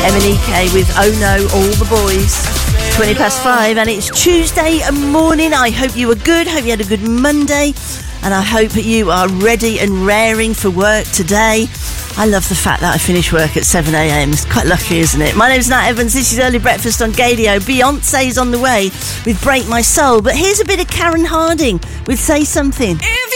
Emanike with Oh No, All the Boys. 20 past 5, and it's Tuesday morning. I hope you were good. Hope you had a good Monday, and I hope you are ready and raring for work today. I love the fact that I finish work at 7 a.m. It's quite lucky, isn't it? My name's Nat Evans. This is Early Breakfast on Gadio. Beyonce's on the way with Break My Soul. But here's a bit of Karen Harding with Say Something.